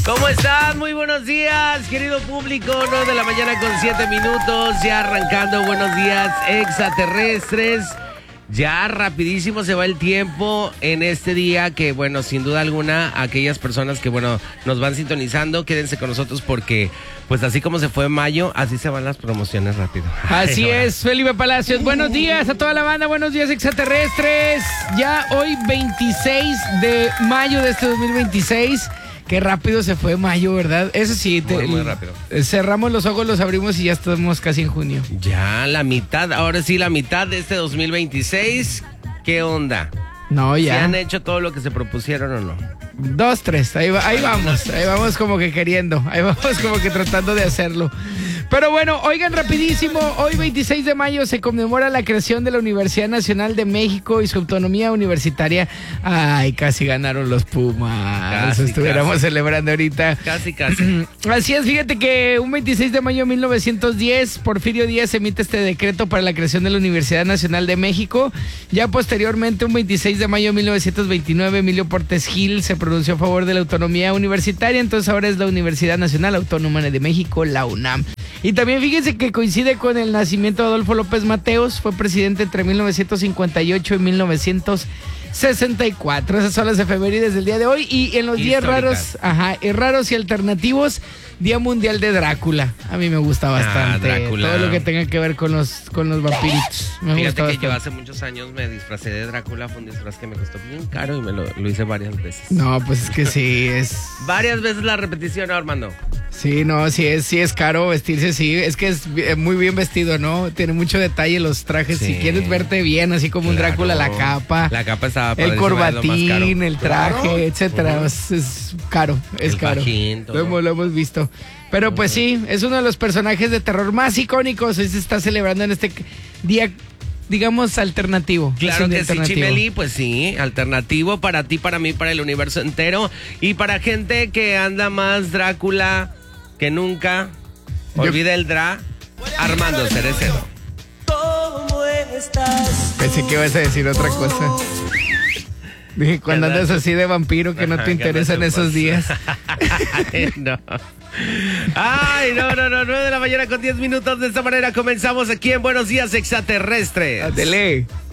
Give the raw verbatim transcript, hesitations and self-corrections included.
¿Cómo están? Muy buenos días, querido público. nueve de la mañana con siete minutos. Ya arrancando. Buenos días, extraterrestres. Ya rapidísimo se va el tiempo en este día que, bueno, sin duda alguna, aquellas personas que, bueno, nos van sintonizando, quédense con nosotros porque, pues así como se fue mayo, así se van las promociones rápido. Así Ay, es, Felipe Palacios. Buenos días a toda la banda, buenos días extraterrestres. Ya hoy veintiséis de mayo de este dos mil veintiséis. Qué rápido se fue mayo, ¿verdad? Eso sí, te, muy, muy rápido. Cerramos los ojos, los abrimos y ya estamos casi en junio. Ya la mitad, ahora sí la mitad de este dos mil veintiséis. ¿Qué onda? No, ya. ¿Se han hecho todo lo que se propusieron o no? Dos, tres, ahí, va, ahí vamos, ahí vamos como que queriendo, ahí vamos como que tratando de hacerlo. Pero bueno, oigan rapidísimo, hoy veintiséis de mayo se conmemora la creación de la Universidad Nacional de México y su autonomía universitaria. Ay, casi ganaron los Pumas, Casi, estuviéramos casi. celebrando ahorita. Casi, casi. Así es, fíjate que un veintiséis de mayo de mil novecientos diez, Porfirio Díaz emite este decreto para la creación de la Universidad Nacional de México. Ya posteriormente, un veintiséis de mayo de mil novecientos veintinueve, Emilio Portes Gil se pronunció a favor de la autonomía universitaria, entonces ahora es la Universidad Nacional Autónoma de México, la UNAM. Y también fíjense que coincide con el nacimiento de Adolfo López Mateos, fue presidente entre mil novecientos cincuenta y ocho y mil novecientos sesenta y cuatro. Esas son las efemérides del día de hoy. Y en los días raros, ajá, y raros y alternativos, Día Mundial de Drácula. A mí me gusta bastante. Ah, Drácula. Todo lo que tenga que ver con los, con los vampiritos. Me Fíjate gusta que bastante. yo hace muchos años me disfracé de Drácula. Fue un disfraz que me costó bien caro y me lo, lo hice varias veces. No, pues es que sí, es... Varias veces la repetición, Armando. Sí, no, sí es, sí es caro vestirse, sí. Es que es bi- muy bien vestido, ¿no? Tiene mucho detalle los trajes. Sí. Si quieres verte bien, así como un Claro. Drácula, la capa. La capa estaba El padrísima, es lo más caro. corbatín, el traje, Claro. etcétera. Ujú. es, es caro, es El caro. fajín, todo. Lo hemos, lo hemos visto. Pero pues sí, es uno de los personajes de terror más icónicos. Hoy se está celebrando en este día, digamos, alternativo. Es Claro un día que sí, alternativo. Chimeli, pues sí, alternativo para ti, para mí, para el universo entero. Y para gente que anda más Drácula que nunca, Yo- olvida el Dra, Armando Cerecero. ¿Cómo estás? Pensé que ibas a decir otra cosa. Dije, cuando ¿Verdad? andas así de vampiro que no Ajá, te interesan que andas esos de días. Ay, no. Ay, no, no, no, nueve de la mañana con diez minutos. De esta manera comenzamos aquí en Buenos Días Extraterrestres. Adele.